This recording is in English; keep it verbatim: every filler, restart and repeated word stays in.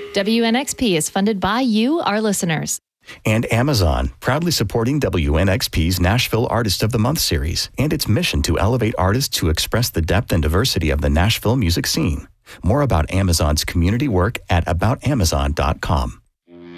W N X P is funded by you, our listeners. And Amazon, proudly supporting W N X P's Nashville Artist of the Month series and its mission to elevate artists to express the depth and diversity of the Nashville music scene. More about Amazon's community work at about amazon dot com.